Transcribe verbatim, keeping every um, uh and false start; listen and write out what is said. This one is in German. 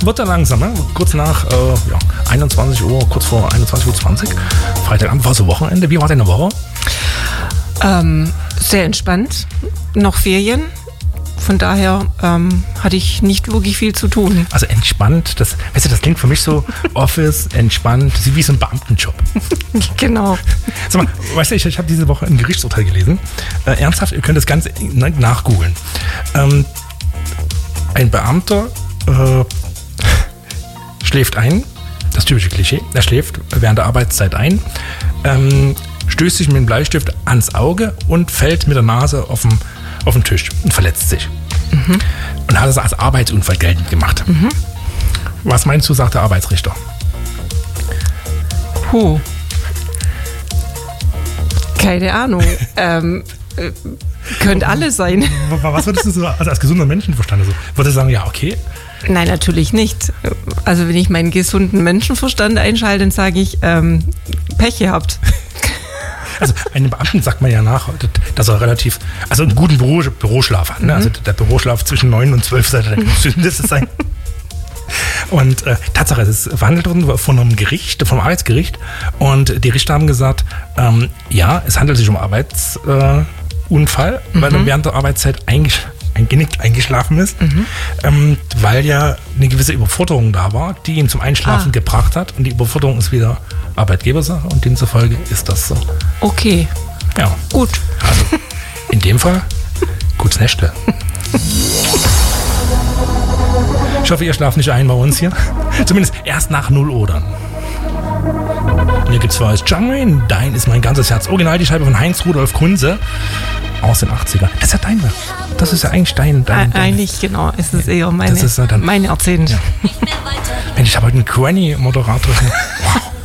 wird dann langsam, ne? Kurz nach äh, ja, einundzwanzig Uhr, kurz vor einundzwanzig Uhr zwanzig. Freitagabend war so Wochenende. Wie war deine Woche? Ähm, sehr entspannt. Noch Ferien. Von daher ähm, hatte ich nicht wirklich viel zu tun. Also entspannt, das, weißt du, das klingt für mich so Office, entspannt, wie so ein Beamtenjob. Genau. Sag mal, weißt du, ich, ich habe diese Woche ein Gerichtsurteil gelesen. Äh, ernsthaft, ihr könnt das Ganze nachgoogeln. Ähm, ein Beamter äh, schläft ein, das typische Klischee, er schläft während der Arbeitszeit ein, ähm, stößt sich mit dem Bleistift ans Auge und fällt mit der Nase auf den, auf den Tisch und verletzt sich. Mhm. Und hat es als Arbeitsunfall geltend gemacht. Mhm. Was meinst du, sagt der Arbeitsrichter? Puh. Keine Ahnung. ähm, äh, könnte alles sein. Was würdest du so, also als gesunder Menschenverstand, so, würdest du sagen, ja, okay? Nein, natürlich nicht. Also wenn ich meinen gesunden Menschenverstand einschalte, dann sage ich, ähm, Pech gehabt. Also einem Beamten sagt man ja nach, dass er relativ, also einen guten Büro, Büroschlaf hat. Ne? Mhm. Also der Büroschlaf zwischen neun und zwölf sollte der gesündeste sein. Und äh, Tatsache, es ist verhandelt worden von einem Gericht, vom Arbeitsgericht. Und die Richter haben gesagt, ähm, ja, es handelt sich um Arbeitsunfall, äh, weil er mhm. während der Arbeitszeit eingesch- eingenickt, eingeschlafen ist, mhm. ähm, weil ja eine gewisse Überforderung da war, die ihn zum Einschlafen ah. gebracht hat. Und die Überforderung ist wieder Arbeitgebersache und demzufolge ist das so. Okay. Ja. Gut. Also in dem Fall, gutes Nächte. Ich hoffe, ihr schlaft nicht ein bei uns hier. Zumindest erst nach null Uhr dann. Und hier gibt's für euch John Wayne, Dein ist mein ganzes Herz. Original die Scheibe von Heinz Rudolf Kunze aus den achtziger. Das ist ja dein Werk. Das ist ja eigentlich dein... dein, dein eigentlich, genau. Es ist eher meine, das ist ja dann, meine Erzählung. Ja. Mensch, ich habe heute einen Granny-Moderator. Wow.